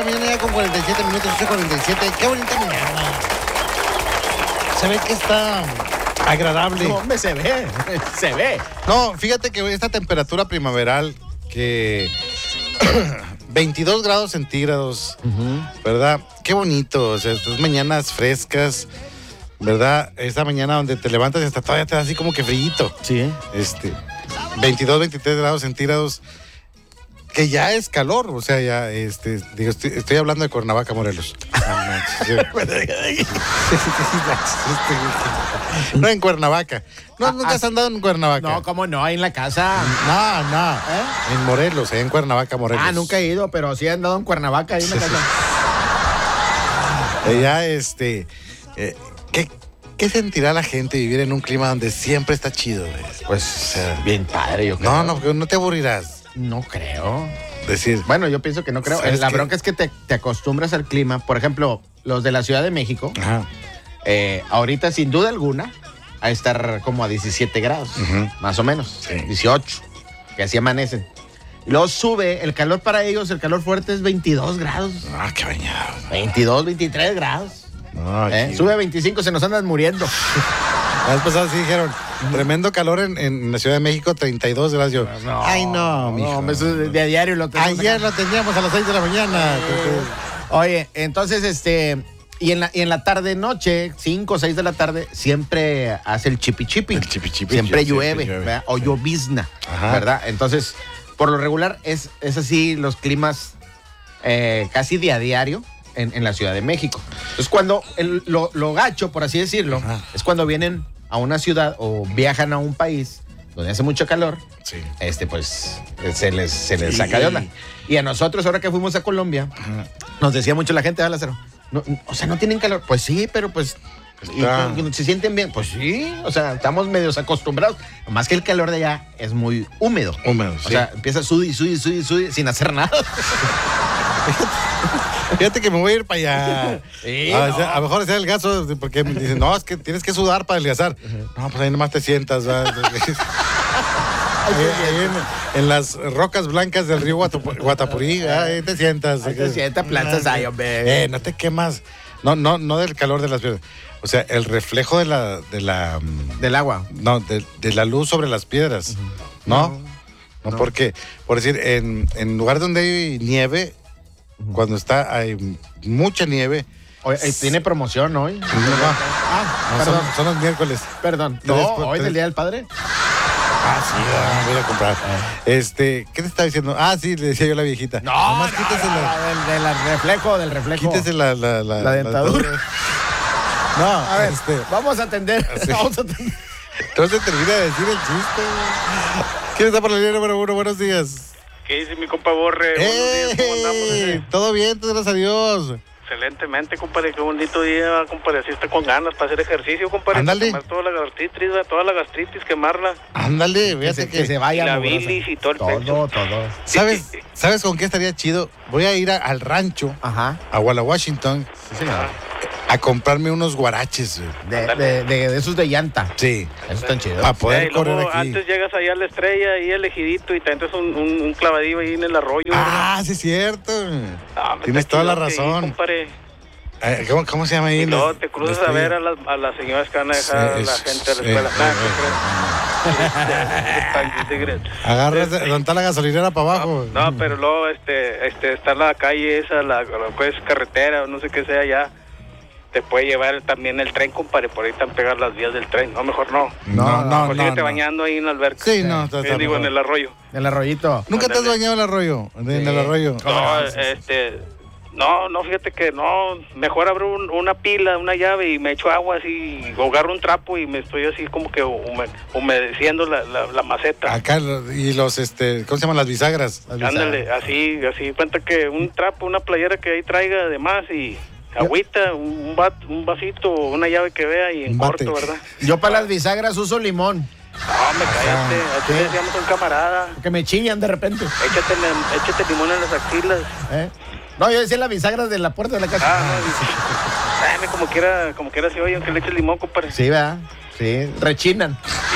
la mañana ya con 47 minutos, 8:47. Qué bonita mañana. Se ve que está agradable. No, hombre, se ve. No, fíjate que esta temperatura primaveral que 22 grados centígrados, ¿verdad? Qué bonito, o sea, estas mañanas frescas, ¿verdad? Esta mañana donde te levantas y hasta todavía te da así como que frillito. Sí. 22, 23 grados centígrados, que ya es calor, o sea, ya, digo, estoy hablando de Cuernavaca, Morelos. No, en Cuernavaca. No, nunca has andado en Cuernavaca. No, ¿cómo no? Ahí en la casa. No. En Morelos, en Cuernavaca, Morelos. Nunca he ido, pero sí he andado en Cuernavaca, ahí en la casa. ¿Qué sentirá la gente vivir en un clima donde siempre está chido, güey? Pues, O sea, bien padre, yo creo. No te aburrirás. No creo. Decir, Bueno, yo pienso que no creo. ¿Sabes La qué? bronca es que te acostumbras al clima. Por ejemplo, los de la Ciudad de México, ajá, ahorita sin duda alguna, a estar como a 17 grados, más o menos. Sí. 18, que así amanecen. Y luego sube, el calor para ellos, el calor fuerte es 22 grados. qué bañado. 22, 23 grados. No, aquí- Sube a 25, se nos andan muriendo. La vez pasada sí dijeron, tremendo calor en la Ciudad de México, 32 grados. Yo, ay, no, mijo. hombre, eso es de a diario lo tenemos Ayer acá. lo teníamos a las 6 de la mañana. Oye, entonces, y en la tarde noche, 5 o 6 de la tarde, siempre hace el chipi chipi. El chipi chipi, Siempre siempre llueve, llueve. ¿verdad? O llovizna, Ajá. ¿verdad? Entonces, por lo regular, es así los climas casi de a diario en la Ciudad de México. Entonces, cuando lo gacho, por así decirlo, Ajá. es cuando vienen a una ciudad o viajan a un país donde hace mucho calor, Sí. pues se les Sí. saca de onda. Y a nosotros, ahora que fuimos a Colombia, nos decía mucho la gente, Lázaro, o sea, no tienen calor. Pues sí, pero pues y se sienten bien. Pues sí, o sea, estamos medios acostumbrados. Más que el calor de allá es muy húmedo. Húmedo, O sí. sea, empieza a subir sin hacer nada. Fíjate que me voy a ir para allá. Sí, a no. lo mejor sea el gaso, porque me dicen, no, es que tienes que sudar para adelgazar. No, pues ahí nomás te sientas. ¿verdad? Ahí en las rocas blancas del río Guatapurí, ahí te sientas. Ahí te sientas, plantas ahí, hombre. No te quemas. No del calor de las piedras. O sea, el reflejo de la Del agua. no, de la luz sobre las piedras. No, porque, por decir, en lugares donde hay nieve, cuando hay mucha nieve. Oye, tiene promoción hoy. No, Perdón. son los miércoles. Perdón. No, hoy del Día del Padre. Sí, voy a comprar. ¿Qué te estaba diciendo? Sí, le decía yo a la viejita. Nomás quítese del reflejo. quítese la dentadura. No, A ver, vamos a atender. Sí. Vamos a atender. entonces termina de decir el chiste. ¿Quién está por la línea número 1? Buenos días. ¿Qué dice mi compa Borre? Buenos días, ¿cómo andamos? Todo bien, gracias a Dios. Excelentemente, compadre, qué bonito día, compadre, así está con ganas para hacer ejercicio, compadre. Ándale. Para quemar toda la gastritis, quemarla. Ándale, fíjate Que se que... vaya. Y la mugrosa. bilis y todo el pecho. Todo. ¿Sabes con qué estaría chido? Voy a ir al rancho, Ajá. a Walla, Washington, Sí, señor. a comprarme unos guaraches. De esos de llanta. Sí, Esos están chidos. para poder Y luego, correr aquí. antes llegas allá a la estrella, ahí elegidito, y te entras un clavadillo ahí en el arroyo. Sí, es cierto. Hombre, Tienes está toda la chido que razón. ahí, compadre. ¿Cómo se llama ahí? Y luego te cruzas a ver a las señoras que van a dejar a la gente a la escuela. Agarras, ¿dónde está la gasolinera para abajo? No, pero luego está la calle esa, la pues, carretera, o no sé qué sea ya. Te puede llevar también el tren, compadre, por ahí están pegadas las vías del tren. No, mejor no. No. Síguete bañando ahí en la alberca. Sí, no. Digo, en el arroyo. El arroyito. ¿Nunca te has Ándale. bañado en el arroyo? En el arroyo. No, fíjate que no. Mejor abro una pila, una llave y me echo agua así, o agarro un trapo y me estoy así como que humedeciendo la maceta. Acá, y los, ¿cómo se llaman? Las bisagras. Ándale, así, cuenta que un trapo, una playera que ahí traiga de más y agüita, un vasito, una llave que vea y en Un bate. corto, ¿verdad? Yo para las bisagras uso limón. No, me cállate, así le decíamos a un camarada. Que me chillan de repente. Échate limón en las axilas. No, yo decía las bisagras de la puerta de la casa. Como quiera se oye, aunque le eches limón, compadre. Sí, ¿verdad? Sí, rechinan. Sí,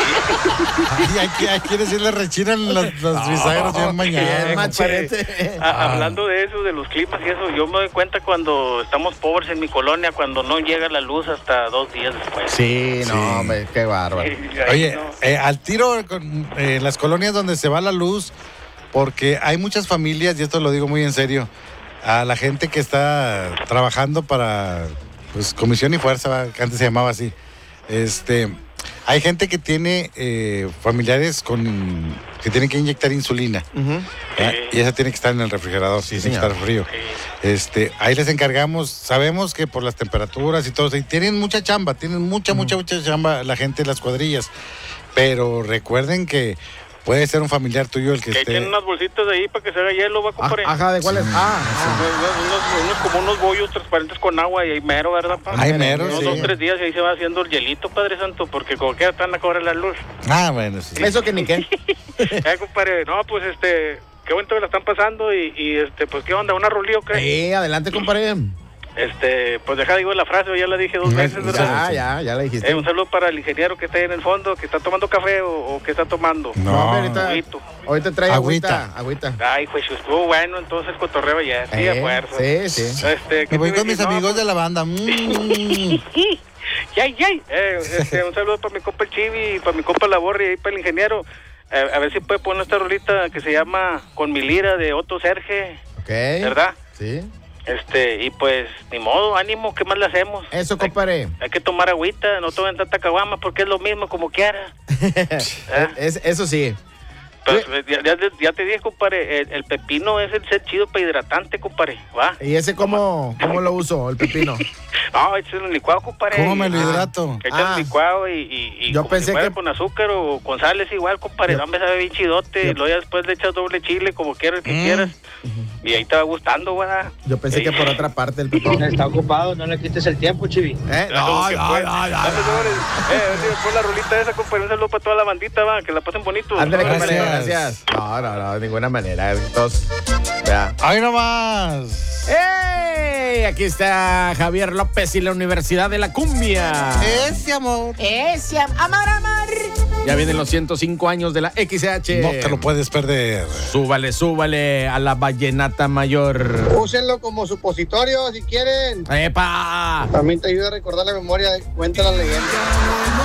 Y hay quienes sí le rechinan los bisagras bien mañana. Machete. Hablando de eso, de los climas y eso, yo me doy cuenta cuando estamos pobres en mi colonia, cuando no llega la luz hasta 2 días después. Sí, no, hombre, qué bárbaro. Oye, al tiro con las colonias donde se va la luz, porque hay muchas familias, y esto lo digo muy en serio, a la gente que está trabajando para pues Comisión y Fuerza, que antes se llamaba así, hay gente que tiene familiares que tienen que inyectar insulina. Y esa tiene que estar en el refrigerador, tiene que estar frío. Ahí les encargamos, sabemos que por las temperaturas y todo, y tienen mucha chamba, mucha chamba la gente de las cuadrillas, pero recuerden que puede ser un familiar tuyo el que esté... tienen unas bolsitas de ahí para que se haga hielo, va a comprar. Ajá, ¿de cuáles? Como unos bollos transparentes con agua y hay mero, ¿verdad, pa? Hay mero, unos 2 o 3 días y ahí se va haciendo el hielito, Padre Santo, porque como que están a cobrar la luz. Bueno, sí. Eso que ni qué. Compadre, no, pues qué bonito que la están pasando y pues qué onda, una rolilla, ¿qué? Sí, adelante, compadre. Pues digo la frase, ya la dije 2 veces, ¿verdad? Ya la dijiste. Un saludo para el ingeniero que está ahí en el fondo, que está tomando café o que está tomando. No, ahorita trae agüita. Ay, pues estuvo bueno, entonces cotorreo ya, sí, a fuerza. Sí. Me voy con mis amigos de la banda. Yay. Un saludo para mi compa el Chivi, para mi compa la Borri y para el ingeniero. A ver si puede poner esta rolita que se llama Con mi lira de Otto Serge. Ok. ¿Verdad? Sí. Y pues, ni modo, ánimo, ¿qué más le hacemos? Eso, compadre. Hay que tomar agüita, no tomen tanta caguama porque es lo mismo como quiera. Eso sí. Pues, ya te dije, compadre, el pepino es el ser chido para hidratante, compadre, ¿va? ¿Y ese cómo lo uso, el pepino? No, es en el licuado, compadre. ¿Cómo me lo hidrato? Echas el licuado y yo pensé que con azúcar o con sal es igual, compadre. No me sabe bien chidote. Y luego ya después le echas doble chile, como quieras que quieras. Y ahí te va gustando, güey. Yo pensé que por otra parte el pepino. Está ocupado, no le quites el tiempo, Chivi. No. Pon la rolita esa, compadre. Un saludo para toda la bandita, va, que la pasen bonito. Ándale, Gracias. gracias. No, de ninguna manera. Entonces, ya. ¡Ay, no más! ¡Ey! Aquí está Javier López y la Universidad de la Cumbia. Ese amor. Amar. Ya vienen los 105 años de la XH. No te lo puedes perder. Súbale a la vallenata mayor. Úsenlo como supositorio si quieren. ¡Epa! También te ayuda a recordar la memoria. Cuenta la leyenda.